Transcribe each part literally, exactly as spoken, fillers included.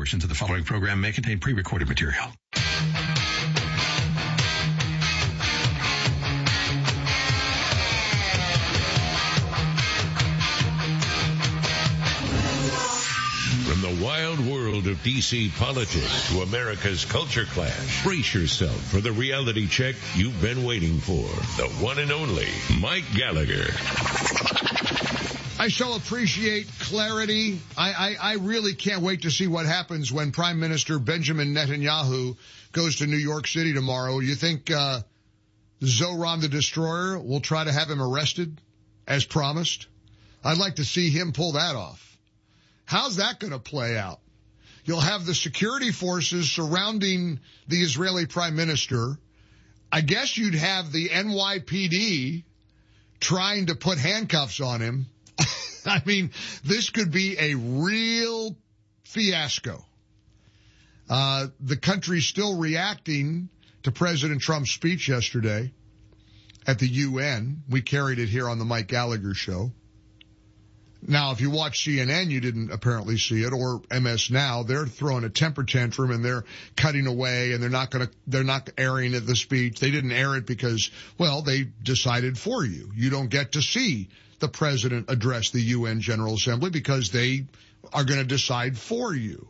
Portions of the following program may contain pre-recorded material. From the wild world of D C politics to America's culture clash, brace yourself for the reality check you've been waiting for. The one and only Mike Gallagher. I so appreciate clarity. I, I, I really can't wait to see what happens when Prime Minister Benjamin Netanyahu goes to New York City tomorrow. You think uh, Zoran the Destroyer will try to have him arrested as promised? I'd like to see him pull that off. How's that going to play out? You'll have the security forces surrounding the Israeli Prime Minister. I guess you'd have the N Y P D trying to put handcuffs on him. I mean, this could be a real fiasco. Uh, the country's still reacting to President Trump's speech yesterday at the U N. We carried it here on the Mike Gallagher Show. Now, if you watch C N N, you didn't apparently see it, or M S Now. They're throwing a temper tantrum and they're cutting away, and they're not going to, they're not airing the speech. They didn't air it because, well, they decided for you. You don't get to see the president address the U N General Assembly because they are going to decide for you.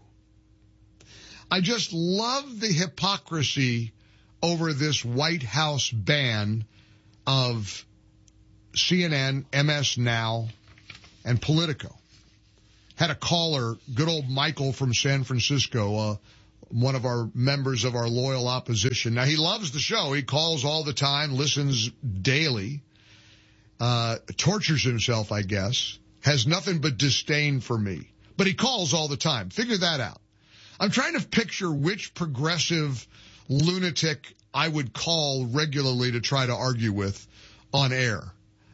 I just love the hypocrisy over this White House ban of C N N, M S Now, and Politico. Had a caller, good old Michael from San Francisco, uh, one of our members of our loyal opposition. Now, he loves the show. He calls all the time, listens daily. Uh, tortures himself, I guess, has nothing but disdain for me. But he calls all the time. Figure that out. I'm trying to picture which progressive lunatic I would call regularly to try to argue with on air.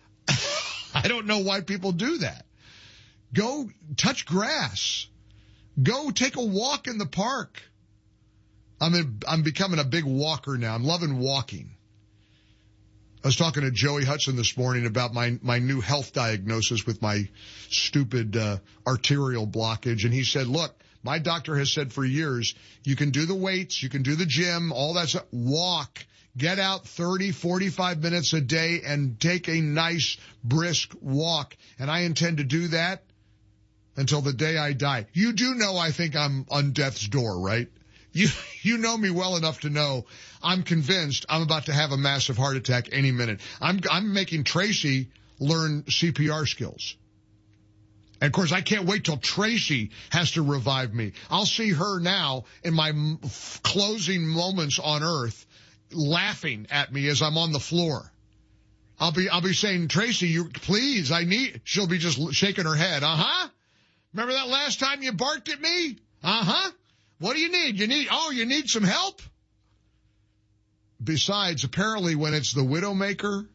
I don't know why people do that. Go touch grass. Go take a walk in the park. I'm in, I'm becoming a big walker now. I'm loving walking. I was talking to Joey Hudson this morning about my, my new health diagnosis with my stupid uh, arterial blockage. And he said, look, my doctor has said for years, you can do the weights, you can do the gym, all that stuff. Walk. Get out thirty, forty-five minutes a day and take a nice, brisk walk. And I intend to do that until the day I die. You do know I think I'm on death's door, right? You you know me well enough to know I'm convinced I'm about to have a massive heart attack any minute. I'm I'm making Tracy learn C P R skills. And, of course, I can't wait till Tracy has to revive me. I'll see her now in my m- closing moments on Earth laughing at me as I'm on the floor. I'll be I'll be saying, Tracy, you please, I need. She'll be just shaking her head. Uh-huh. Remember that last time you barked at me? Uh-huh. What do you need? You need, oh, you need some help? Besides, apparently when it's the Widowmaker,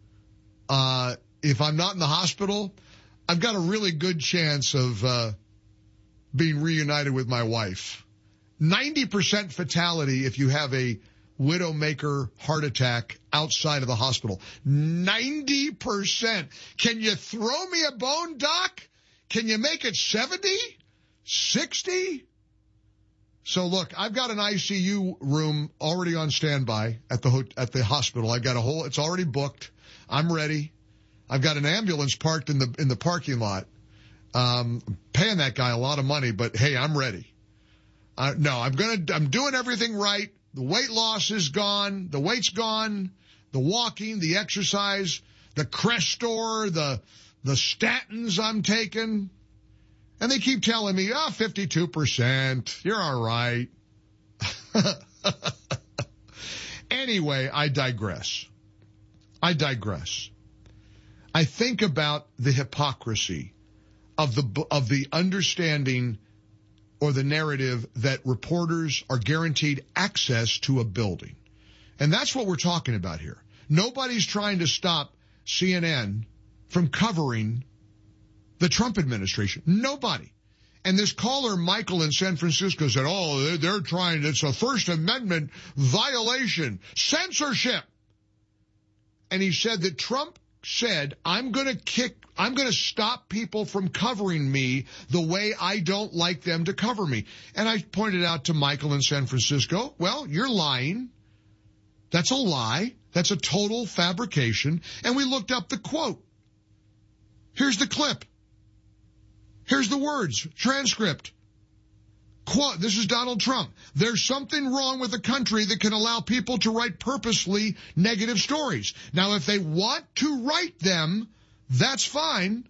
uh, if I'm not in the hospital, I've got a really good chance of uh, being reunited with my wife. ninety percent fatality if you have a Widowmaker heart attack outside of the hospital. ninety percent. Can you throw me a bone, Doc? Can you make it seventy? sixty? So look, I've got an I C U room already on standby at the ho- at the hospital. I've got a whole, it's already booked. I'm ready. I've got an ambulance parked in the in the parking lot. Um, paying that guy a lot of money, but hey, I'm ready. Uh, no, I'm gonna, I'm doing everything right. The weight loss is gone. The weight's gone. The walking, the exercise, the Crestor, the the statins I'm taking. And they keep telling me, oh, fifty-two percent. You're all right. Anyway, I digress. I digress. I think about the hypocrisy of the of the understanding or the narrative that reporters are guaranteed access to a building. And that's what we're talking about here. Nobody's trying to stop C N N from covering the Trump administration. Nobody. And this caller, Michael in San Francisco, said, oh, they're, they're trying, it's a First Amendment violation, censorship. And he said that Trump said, I'm going to kick, I'm going to stop people from covering me the way I don't like them to cover me. And I pointed out to Michael in San Francisco, well, you're lying. That's a lie. That's a total fabrication. And we looked up the quote. Here's the clip. Here's the words, transcript. Quote, this is Donald Trump. There's something wrong with a country that can allow people to write purposely negative stories. Now, if they want to write them, that's fine.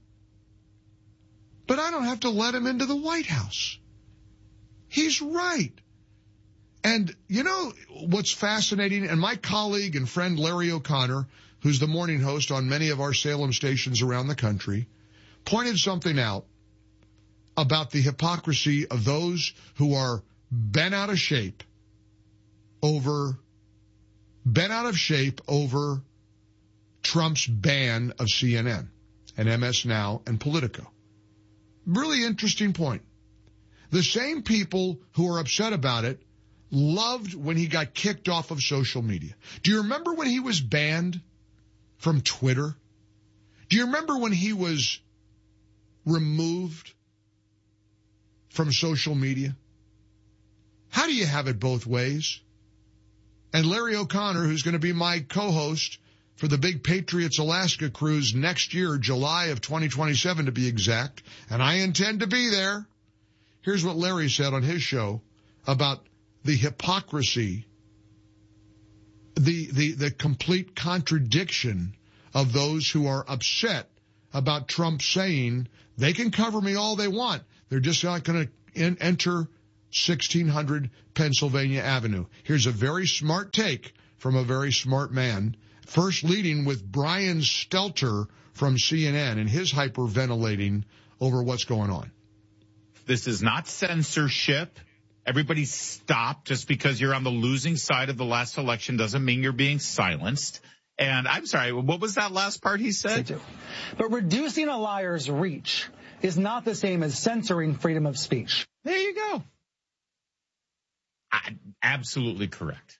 But I don't have to let him into the White House. He's right. And you know what's fascinating? And my colleague and friend Larry O'Connor, who's the morning host on many of our Salem stations around the country, pointed something out about the hypocrisy of those who are bent out of shape over, bent out of shape over Trump's ban of C N N and M S Now and Politico. Really interesting point. The same people who are upset about it loved when he got kicked off of social media. Do you remember when he was banned from Twitter? Do you remember when he was removed from social media? How do you have it both ways? And Larry O'Connor, who's going to be my co-host for the big Patriots Alaska cruise next year, July of twenty twenty-seven to be exact, and I intend to be there. Here's what Larry said on his show about the hypocrisy, the, the, the complete contradiction of those who are upset about Trump saying they can cover me all they want. They're just not going to enter sixteen hundred Pennsylvania Avenue. Here's a very smart take from a very smart man. First leading with Brian Stelter from C N N and his hyperventilating over what's going on. This is not censorship. Everybody stop. Just because you're on the losing side of the last election doesn't mean you're being silenced. And I'm sorry, what was that last part he said? But reducing a liar's reach is not the same as censoring freedom of speech. There you go. I, absolutely correct.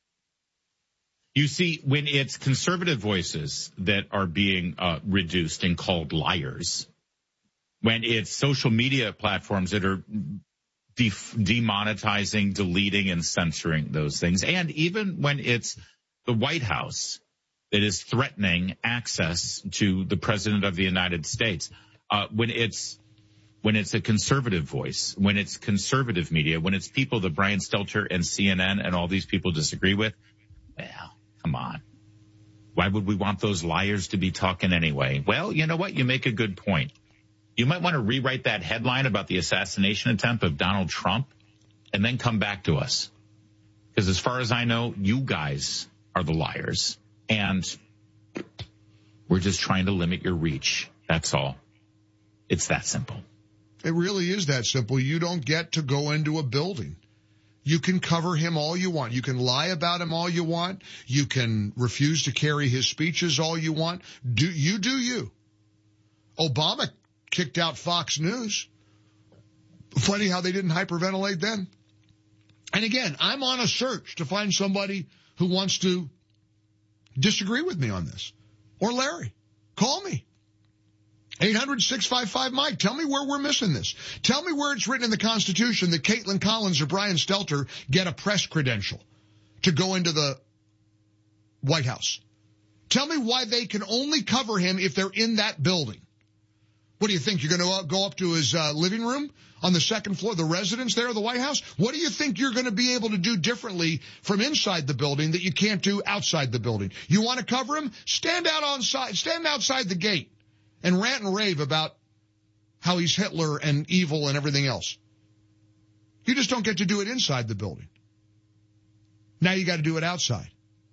You see, when it's conservative voices that are being uh, reduced and called liars, when it's social media platforms that are de- demonetizing, deleting, and censoring those things, and even when it's the White House that is threatening access to the President of the United States, uh, when it's when it's a conservative voice, when it's conservative media, when it's people that Brian Stelter and C N N and all these people disagree with, well, come on. Why would we want those liars to be talking anyway? Well, you know what? You make a good point. You might want to rewrite that headline about the assassination attempt of Donald Trump and then come back to us. Because as far as I know, you guys are the liars. And we're just trying to limit your reach. That's all. It's that simple. It really is that simple. You don't get to go into a building. You can cover him all you want. You can lie about him all you want. You can refuse to carry his speeches all you want. Do you do you. Obama kicked out Fox News. Funny how they didn't hyperventilate then. And again, I'm on a search to find somebody who wants to disagree with me on this. Or Larry. Call me. eight hundred, six five five, Mike. Tell me where we're missing this. Tell me where it's written in the Constitution that Caitlin Collins or Brian Stelter get a press credential to go into the White House. Tell me why they can only cover him if they're in that building. What do you think? You're going to go up to his uh, living room on the second floor, the residence there of the White House? What do you think you're going to be able to do differently from inside the building that you can't do outside the building? You want to cover him? Stand out on side, stand outside the gate and rant and rave about how he's Hitler and evil and everything else. You just don't get to do it inside the building. Now you got to do it outside.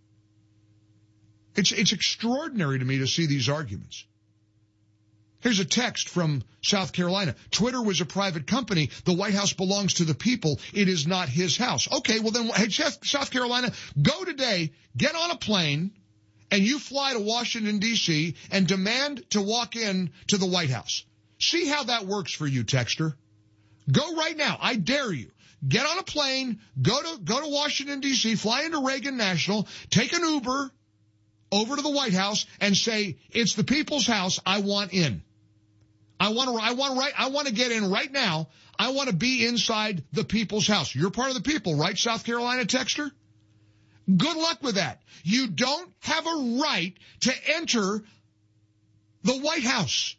It's, it's extraordinary to me to see these arguments. Here's a text from South Carolina. Twitter was a private company. The White House belongs to the people. It is not his house. Okay, well then, hey, South Carolina, go today, get on a plane, and you fly to Washington, D C, and demand to walk in to the White House. See how that works for you, texter. Go right now. I dare you. Get on a plane, go to go to Washington, D C, fly into Reagan National, take an Uber, over to the White House and say, it's the people's house, I want in. I want to, I want right, I want to get in right now. I want to be inside the people's house. You're part of the people, right, South Carolina texter? Good luck with that. You don't have a right to enter the White House.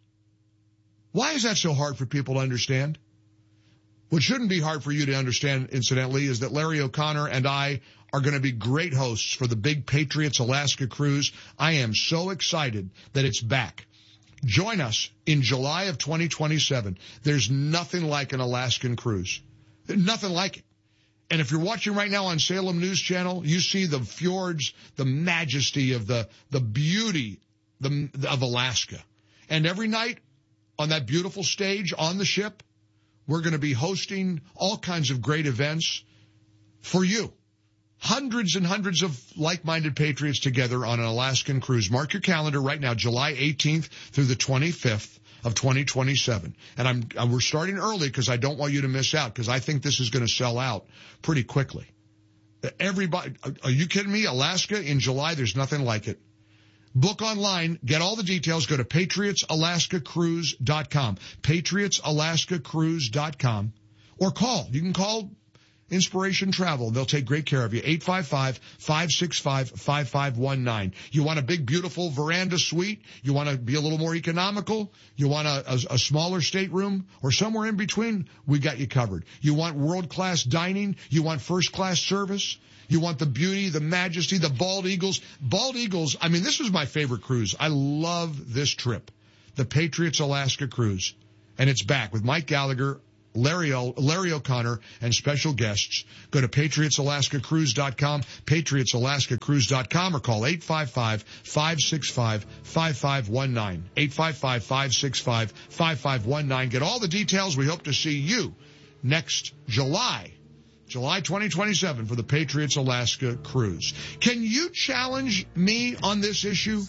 Why is that so hard for people to understand? What shouldn't be hard for you to understand, incidentally, is that Larry O'Connor and I are going to be great hosts for the Big Patriots Alaska cruise. I am so excited that it's back. Join us in July of twenty twenty-seven. There's nothing like an Alaskan cruise. Nothing like it. And if you're watching right now on Salem News Channel, you see the fjords, the majesty of the, the beauty the, of Alaska. And every night on that beautiful stage on the ship, we're going to be hosting all kinds of great events for you. Hundreds and hundreds of like-minded patriots together on an Alaskan cruise. Mark your calendar right now, July eighteenth through the twenty-fifth of twenty twenty-seven. And I'm, and we're starting early because I don't want you to miss out, because I think this is going to sell out pretty quickly. Everybody, are you kidding me? Alaska in July, there's nothing like it. Book online, get all the details, go to patriots alaska cruise dot com, patriots alaska cruise dot com, or call. You can call Inspiration Travel. They'll take great care of you. eight five five, five six five, five five one nine. You want a big, beautiful veranda suite? You want to be a little more economical? You want a, a, a smaller stateroom or somewhere in between? We got you covered. You want world-class dining? You want first-class service? You want the beauty, the majesty, the bald eagles? Bald eagles, I mean, this was my favorite cruise. I love this trip. The Patriots Alaska Cruise. And it's back with Mike Gallagher, Larry, o, Larry O'Connor, and special guests. Go to patriots alaska cruise dot com, patriots alaska cruise dot com, or call eight five five, five six five, five five one nine. eight five five, five six five, five five one nine. Get all the details. We hope to see you next July. July twenty twenty-seven for the Patriots Alaska Cruise. Can you challenge me on this issue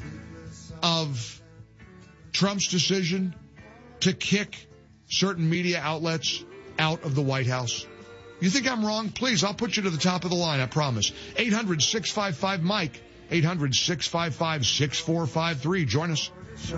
of Trump's decision to kick certain media outlets out of the White House? You think I'm wrong? Please, I'll put you to the top of the line, I promise. eight hundred, six five five, Mike. eight hundred, six five five, six four five three. Join us.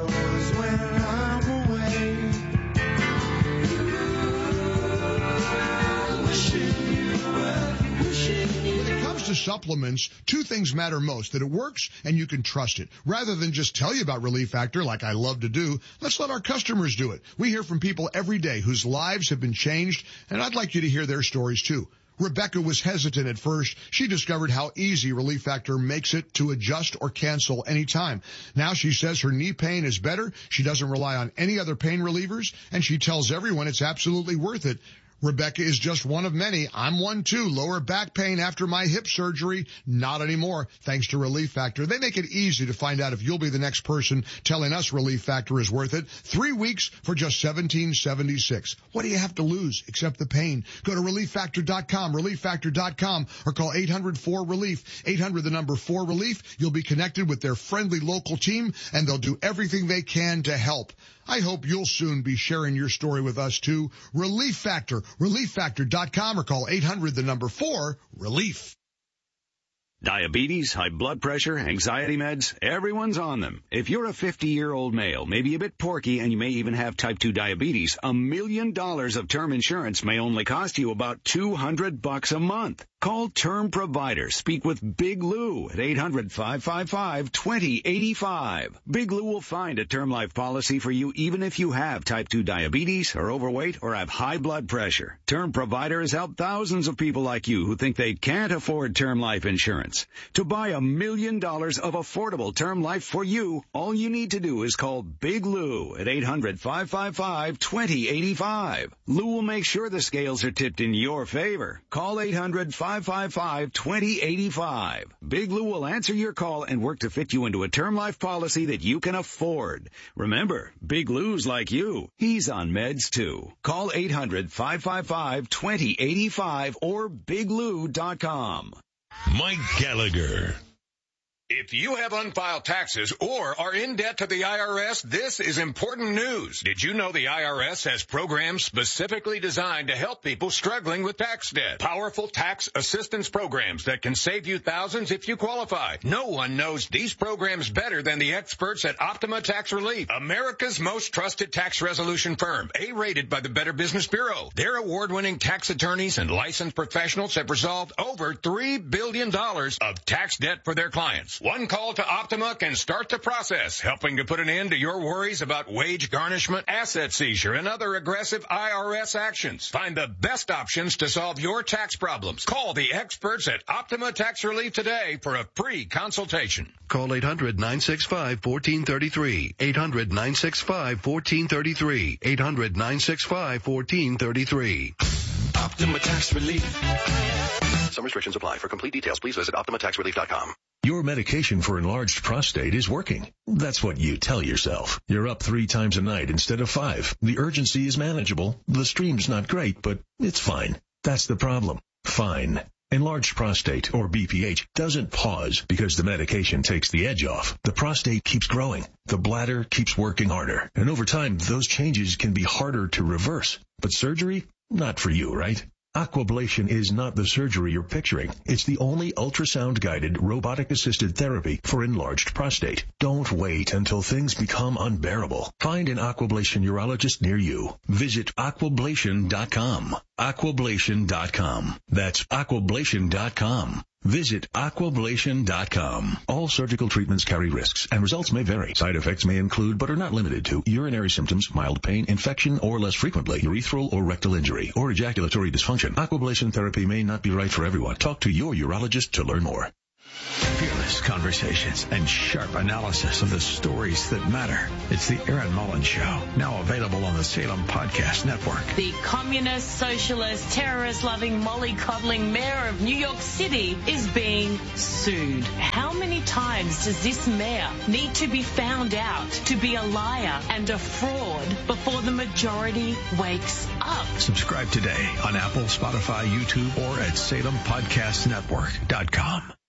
To supplements, two things matter most: that it works and you can trust it. Rather than just tell you about Relief Factor like I love to do, let's let our customers do it. We hear from people every day whose lives have been changed, and I'd like you to hear their stories too. Rebecca was hesitant at first. She discovered how easy Relief Factor makes it to adjust or cancel anytime. Now she says her knee pain is better. She doesn't rely on any other pain relievers, and she tells everyone it's absolutely worth it. Rebecca is just one of many. I'm one too. Lower back pain after my hip surgery? Not anymore, thanks to Relief Factor. They make it easy to find out if you'll be the next person telling us Relief Factor is worth it. Three weeks for just seventeen seventy-six. What do you have to lose except the pain? Go to relief factor dot com, relief factor dot com, or call eight hundred, four relief. eight hundred, the number four relief. You'll be connected with their friendly local team, and they'll do everything they can to help. I hope you'll soon be sharing your story with us too. Relief Factor, relief factor dot com, or call eight hundred, the number four, relief. Diabetes, high blood pressure, anxiety meds, everyone's on them. If you're a fifty-year-old male, maybe a bit porky, and you may even have type two diabetes, a million dollars of term insurance may only cost you about two hundred bucks a month. Call Term Provider. Speak with Big Lou at eight hundred, five five five, two zero eight five. Big Lou will find a term life policy for you even if you have type two diabetes, are overweight, or have high blood pressure. Term Provider has helped thousands of people like you who think they can't afford term life insurance. To buy a million dollars of affordable term life for you, all you need to do is call Big Lou at eight hundred, five five five, two zero eight five. Lou will make sure the scales are tipped in your favor. Call eight hundred, five five five, two zero eight five. Big Lou will answer your call and work to fit you into a term life policy that you can afford. Remember, Big Lou's like you. He's on meds too. Call eight hundred, five five five, two zero eight five or big lou dot com. Mike Gallagher. If you have unfiled taxes or are in debt to the I R S, this is important news. Did you know the I R S has programs specifically designed to help people struggling with tax debt? Powerful tax assistance programs that can save you thousands if you qualify. No one knows these programs better than the experts at Optima Tax Relief, America's most trusted tax resolution firm, A-rated by the Better Business Bureau. Their award-winning tax attorneys and licensed professionals have resolved over three billion dollars of tax debt for their clients. One call to Optima can start the process, helping to put an end to your worries about wage garnishment, asset seizure, and other aggressive I R S actions. Find the best options to solve your tax problems. Call the experts at Optima Tax Relief today for a free consultation. Call eight hundred, nine six five, one four three three. eight hundred, nine six five, one four three three. eight hundred, nine six five, one four three three. Optima Tax Relief. Some restrictions apply. For complete details, please visit optima tax relief dot com. Your medication for enlarged prostate is working. That's what you tell yourself. You're up three times a night instead of five. The urgency is manageable. The stream's not great, but it's fine. That's the problem. Fine. Enlarged prostate, or B P H, doesn't pause because the medication takes the edge off. The prostate keeps growing. The bladder keeps working harder. And over time, those changes can be harder to reverse. But surgery? Not for you, right? Aquablation is not the surgery you're picturing. It's the only ultrasound-guided, robotic-assisted therapy for enlarged prostate. Don't wait until things become unbearable. Find an Aquablation urologist near you. Visit aquablation dot com. aquablation dot com. That's aquablation dot com. Visit aquablation dot com. All surgical treatments carry risks, and results may vary. Side effects may include, but are not limited to, urinary symptoms, mild pain, infection, or less frequently, urethral or rectal injury, or ejaculatory dysfunction. Aquablation therapy may not be right for everyone. Talk to your urologist to learn more. Fearless conversations and sharp analysis of the stories that matter. It's the Aaron Mullins Show, now available on the Salem Podcast Network. The communist, socialist, terrorist-loving, mollycoddling mayor of New York City is being sued. How many times does this mayor need to be found out to be a liar and a fraud before the majority wakes up? Subscribe today on Apple, Spotify, YouTube, or at salem podcast network dot com.